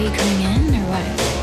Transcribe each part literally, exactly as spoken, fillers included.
you coming in or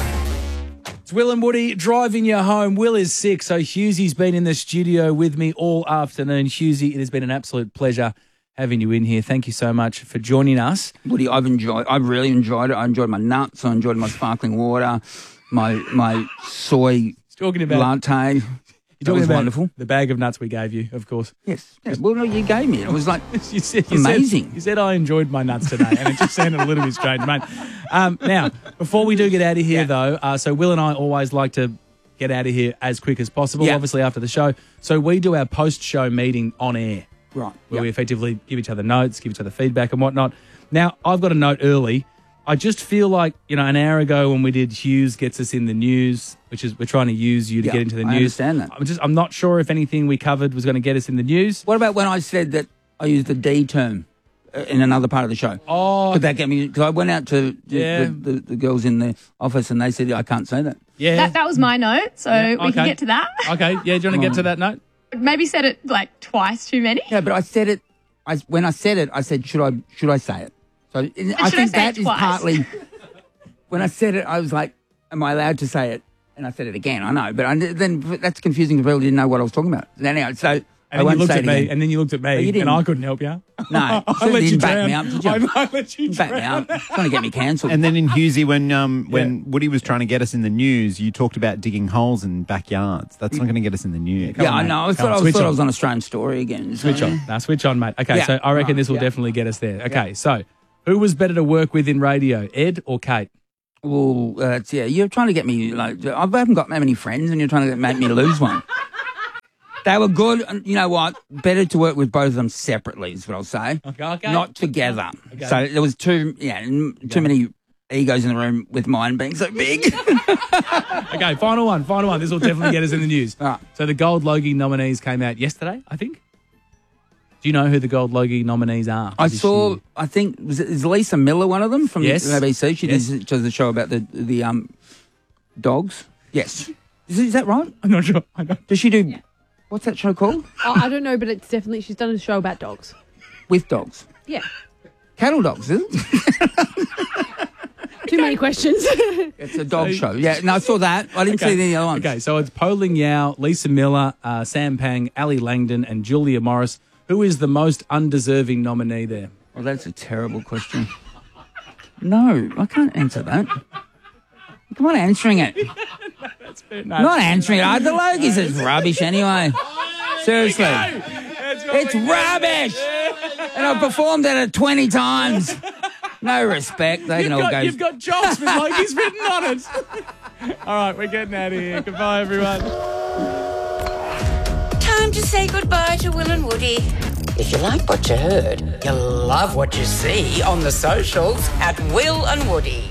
what? It's Will and Woody driving you home. Will is sick, so Hughesy's been in the studio with me all afternoon. Hughesy, it has been an absolute pleasure having you in here. Thank you so much for joining us. Woody, I've enjoyed. I've really enjoyed it. I enjoyed my nuts. I enjoyed my sparkling water, my my soy talking about latte. That was about wonderful. The bag of nuts we gave you, of course. Yes. yes. Well, no, you gave me it. It was like you said, you amazing. Said, you said I enjoyed my nuts today, and it just sounded a little bit strange, mate. Um, now, before we do get out of here, yeah. though, uh, so Will and I always like to get out of here as quick as possible, yeah. obviously after the show. So we do our post-show meeting on air. Right. Where yep. we effectively give each other notes, give each other feedback and whatnot. Now, I've got a note early. I just feel like, you know, an hour ago when we did Hughes Gets Us in the News, which is we're trying to use you to yep, get into the I news. I understand that. I'm just I'm not sure if anything we covered was going to get us in the news. What about when I said that I used the D term in another part of the show? Oh. Could that get me? Because I went out to yeah. the, the, the girls in the office and they said, I can't say that. Yeah. That, that was my note, so yeah. we okay. can get to that. Okay, yeah, do you want to get to that note? Maybe said it like twice too many. Yeah, but I said it, I, when I said it, I said, should I should I say it? So it, I think I that is partly, when I said it, I was like, am I allowed to say it? And I said it again, I know, but I, then that's confusing because people didn't know what I was talking about. Anyway, so and I then won't you looked say at it me, again. and then you looked at me, and I couldn't help you. No, I let you didn't back drown. me up, did you? I, I let you back drown. me up. It's trying to get me cancelled. And then in Hughesy, when um, when Yeah. Woody was trying to get us in the news, you talked about digging holes in backyards. That's not going to get us in the news. yeah, on, I mate. know. I Come thought, on, I, was, switch thought I on. was on Australian Story again. So. Switch on. Now, switch on, mate. Okay, Yeah, so I reckon right, this will yeah. definitely get us there. Okay, so who was better to work with in radio, Ed or Kate? Well, uh, it's, yeah, you're trying to get me, like, I haven't got that many friends and you're trying to make me lose one. They were good. And you know what? Better to work with both of them separately is what I'll say. Okay, okay. Not together. Okay. So there was too, yeah, n- too Okay. many egos in the room with mine being so big. Okay, final one, final one. This will definitely get us in the news. All right. So the Gold Logie nominees came out yesterday, I think. Do you know who the Gold Logie nominees are? I this saw, year? I think, was it, is Lisa Miller one of them from Yes. the A B C? She Yes. does, does the show about the, the um dogs. Yes. Is, it, is that right? I'm not sure. I don't. Does she do, what's that show called? Oh, I don't know, but it's definitely, she's done a show about dogs. With dogs. Yeah. Cattle dogs, is it? Too many questions. It's a dog show. Yeah, no, I saw that. I didn't Okay. see any other ones. Okay, so it's Pauline Yao, Lisa Miller, uh, Sam Pang, Ali Langdon, and Julia Morris. Who is the most undeserving nominee there? Well, that's a terrible question. No, I can't answer that. Come on, answering it. That's fair. No, Not answering it. The Logies is rubbish anyway. Seriously. It's rubbish. And I've performed at it twenty times. No respect. They can You've all got, go. you've got jobs with Logie's written on it. All right, we're getting out of here. Goodbye, everyone. Time to say goodbye to Will and Woody. If you like what you heard, you'll love what you see on the socials at Will and Woody.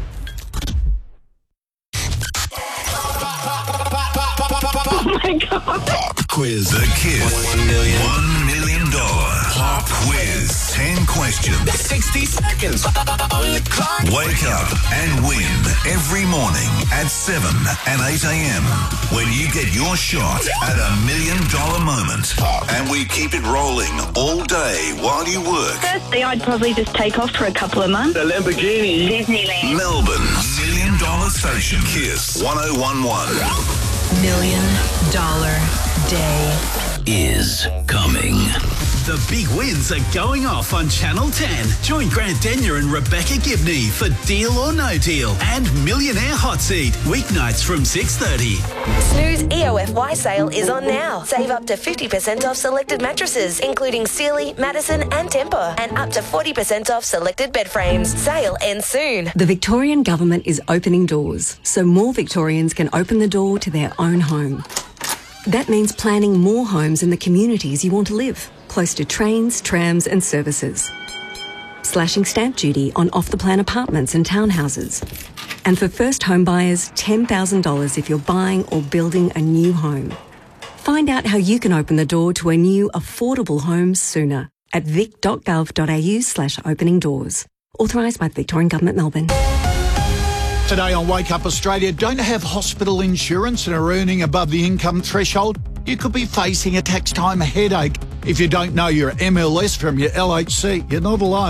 Oh my God. Pop quiz. The Kiss. One million. One million dollar pop quiz. Ten questions. sixty seconds on the clock. Wake up and win every morning at seven and eight a.m. when you get your shot at a million dollar moment. And we keep it rolling all day while you work. Firstly, I'd probably just take off for a couple of months. The Lamborghini. Disneyland. Melbourne's million dollar station. Kiss one oh one one. Million dollar day Is coming. The big wins are going off on Channel ten. Join Grant Denyer and Rebecca Gibney for Deal or No Deal and Millionaire Hot Seat, weeknights from six thirty. Snooze E O F Y sale is on now. Save up to fifty percent off selected mattresses, including Sealy, Madison and Tempur, and up to forty percent off selected bed frames. Sale ends soon. The Victorian Government is opening doors, so more Victorians can open the door to their own home. That means planning more homes in the communities you want to live, close to trains, trams and services. Slashing stamp duty on off-the-plan apartments and townhouses. And for first home buyers, ten thousand dollars if you're buying or building a new home. Find out how you can open the door to a new affordable home sooner at vic.gov.au slash opening doors. Authorised by the Victorian Government, Melbourne. Today on Wake Up Australia, don't have hospital insurance and are earning above the income threshold? You could be facing a tax time headache. If you don't know your M L S from your L H C, you're not alone.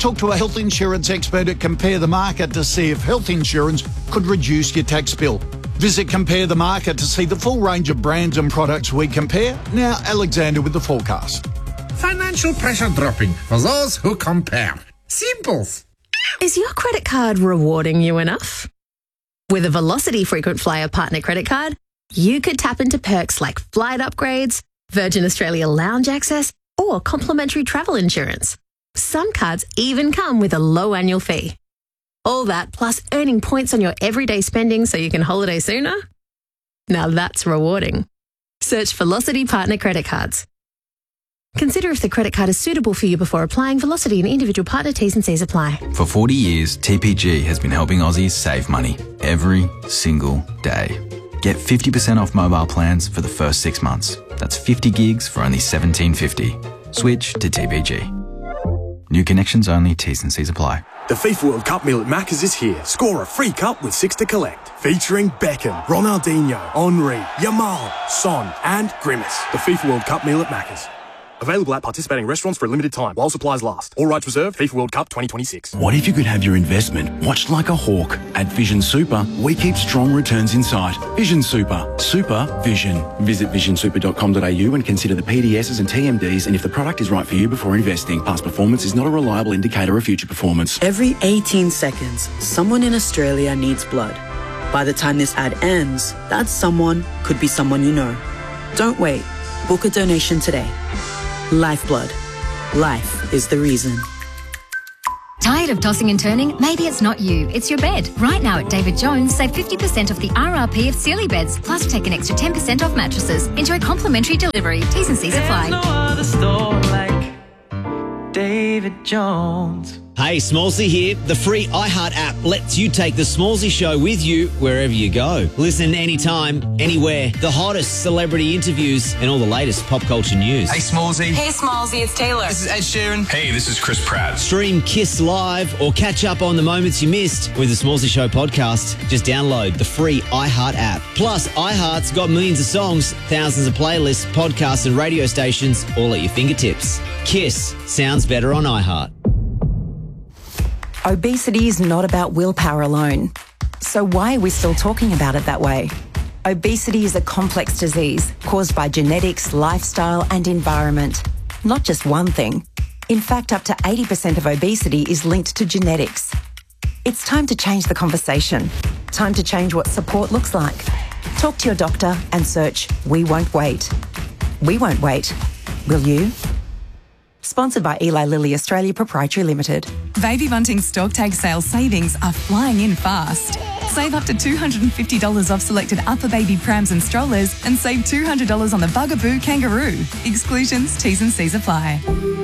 Talk to a health insurance expert at Compare the Market to see if health insurance could reduce your tax bill. Visit Compare the Market to see the full range of brands and products we compare. Now, Alexander with the forecast. Financial pressure dropping for those who compare. Simples. Is your credit card rewarding you enough? With a Velocity Frequent Flyer Partner Credit Card, you could tap into perks like flight upgrades, Virgin Australia lounge access, or complimentary travel insurance. Some cards even come with a low annual fee. All that plus earning points on your everyday spending so you can holiday sooner? Now that's rewarding. Search Velocity Partner Credit Cards. Consider if the credit card is suitable for you before applying. Velocity and individual partner T's and C's apply. For forty years, T P G has been helping Aussies save money every single day. Get fifty percent off mobile plans for the first six months. That's fifty gigs for only seventeen fifty. Switch to T P G. New connections only, T's and C's apply. The FIFA World Cup meal at Macca's is here. Score a free cup with six to collect. Featuring Beckham, Ronaldinho, Henry, Yamal, Son and Grimace. The FIFA World Cup meal at Macca's. Available at participating restaurants for a limited time while supplies last. All rights reserved. FIFA World Cup twenty twenty-six. What if you could have your investment watched like a hawk? At Vision Super, we keep strong returns in sight. Vision Super. Super Vision. Visit vision super dot com dot a u and consider the P D Ss and T M Ds and if the product is right for you before investing. Past performance is not a reliable indicator of future performance. Every eighteen seconds, someone in Australia needs blood. By the time this ad ends, that someone could be someone you know. Don't wait. Book a donation today. Lifeblood. Life is the reason. Tired of tossing and turning? Maybe it's not you, it's your bed. Right now at David Jones, save fifty percent off the R R P of Sealy beds, plus take an extra ten percent off mattresses. Enjoy complimentary delivery. T's and C's apply. There's no other store like David Jones. Hey, Smallsy here. The free iHeart app lets you take the Smallsy show with you wherever you go. Listen anytime, anywhere. The hottest celebrity interviews and all the latest pop culture news. Hey, Smallsy. Hey, Smallsy, it's Taylor. This is Ed Sheeran. Hey, this is Chris Pratt. Stream Kiss Live or catch up on the moments you missed with the Smallsy Show podcast. Just download the free iHeart app. Plus, iHeart's got millions of songs, thousands of playlists, podcasts and radio stations all at your fingertips. Kiss sounds better on iHeart. Obesity is not about willpower alone. So why are we still talking about it that way? Obesity is a complex disease caused by genetics, lifestyle and environment. Not just one thing. In fact, up to eighty percent of obesity is linked to genetics. It's time to change the conversation. Time to change what support looks like. Talk to your doctor and search We Won't Wait. We won't wait. Will you? Sponsored by Eli Lilly Australia Proprietary Limited. Baby Bunting stock take sale savings are flying in fast. Save up to two hundred fifty dollars off selected upper baby prams and strollers and save two hundred dollars on the Bugaboo Kangaroo. Exclusions, T's and C's apply.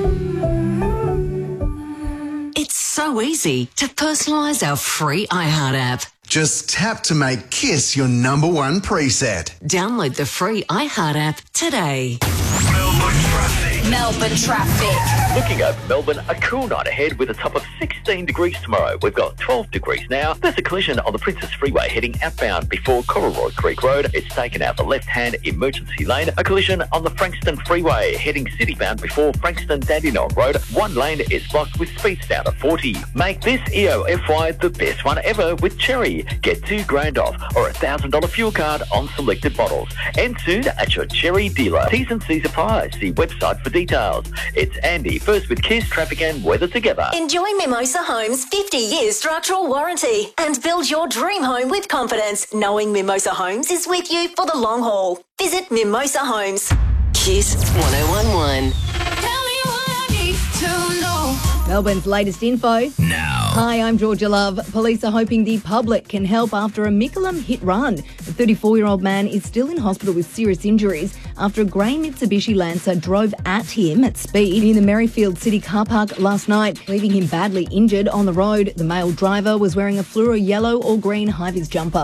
It's so easy to personalise our free iHeart app. Just tap to make Kiss your number one preset. Download the free iHeart app today. Melbourne traffic. Looking over Melbourne, a cool night ahead with a top of sixteen degrees tomorrow. We've got twelve degrees now. There's a collision on the Princess Freeway heading outbound before Cororoy Creek Road. It's taken out the left-hand emergency lane. A collision on the Frankston Freeway heading citybound before Frankston Dandenong Road. One lane is blocked with speeds down to forty. Make this E O F Y the best one ever with Cherry. Get two grand off or a one thousand dollars fuel card on selected bottles. And soon at your Cherry dealer. T's and C's apply. See website for details. It's Andy, first with Kiss, traffic and weather together. Enjoy Mimosa Homes' fifty year structural warranty and build your dream home with confidence, knowing Mimosa Homes is with you for the long haul. Visit Mimosa Homes. Kiss one oh one one. Tell me what I need to know. Melbourne's latest info. Now. Hi, I'm Georgia Love. Police are hoping the public can help after a Mickleham hit run. The thirty-four-year-old man is still in hospital with serious injuries after a grey Mitsubishi Lancer drove at him at speed in the Merrifield City car park last night, leaving him badly injured on the road. The male driver was wearing a fluoro yellow or green high-vis jumper.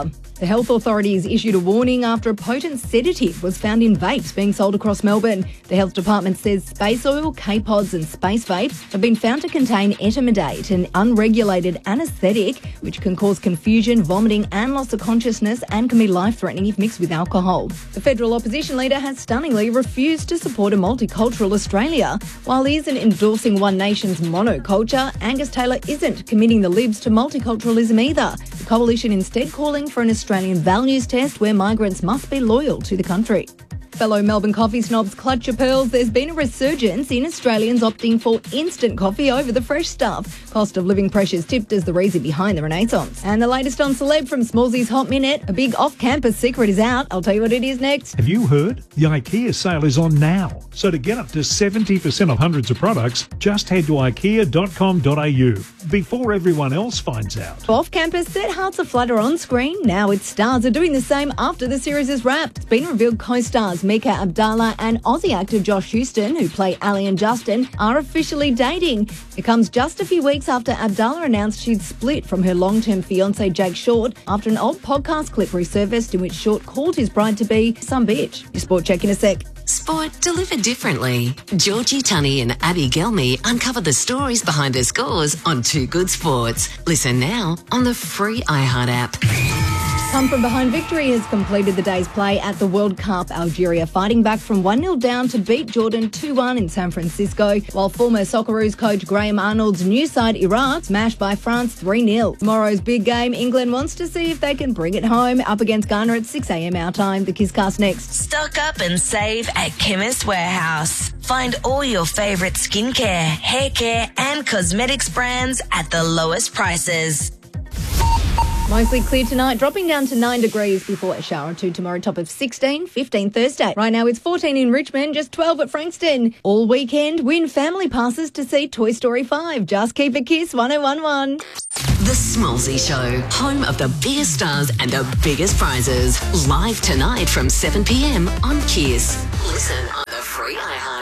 The health authorities issued a warning after a potent sedative was found in vapes being sold across Melbourne. The health department says space oil, K-pods and space vape have been found to contain etomidate, an unregulated anaesthetic which can cause confusion, vomiting and loss of consciousness and can be life-threatening if mixed with alcohol. The federal opposition leader has stunningly refused to support a multicultural Australia. While he isn't endorsing One Nation's monoculture, Angus Taylor isn't committing the Libs to multiculturalism either. The coalition instead calling for an Australian values test where migrants must be loyal to the country. Fellow Melbourne coffee snobs, clutch your pearls. There's been a resurgence in Australians opting for instant coffee over the fresh stuff. Cost of living pressures tipped as the reason behind the renaissance. And the latest on celeb from Smallsy's Hot Minute. A big off-campus secret is out. I'll tell you what it is next. Have you heard? The IKEA sale is on now. So to get up to seventy percent off hundreds of products, just head to ikea dot com dot a u before everyone else finds out. Off-campus set hearts aflutter on screen. Now its stars are doing the same after the series is wrapped. It's been revealed co-stars Mika Abdallah and Aussie actor Josh Houston, who play Ali and Justin, are officially dating. It comes just a few weeks after Abdallah announced she'd split from her long-term fiancé Jake Short after an old podcast clip resurfaced in which Short called his bride-to-be some bitch. Your sport check in a sec. Sport delivered differently. Georgie Tunney and Abby Gelmy uncover the stories behind their scores on Two Good Sports. Listen now on the free iHeart app. Come from behind victory has completed the day's play at the World Cup. Algeria fighting back from one nil down to beat Jordan two one in San Francisco, while former Socceroos coach Graham Arnold's new side Iraq smashed by France three nil. Tomorrow's big game, England wants to see if they can bring it home up against Ghana at six a.m. our time. The Kisscast next. Stock up and save at Chemist Warehouse. Find all your favourite skincare, hair care and cosmetics brands at the lowest prices. Mostly clear tonight, dropping down to nine degrees before a shower or two tomorrow, top of sixteen, fifteen Thursday. Right now it's fourteen in Richmond, just twelve at Frankston. All weekend, win family passes to see Toy Story five. Just keep it Kiss one oh one one. The Smallsy Show, home of the biggest stars and the biggest prizes. Live tonight from seven p.m. on Kiss. Listen on the free iHeart.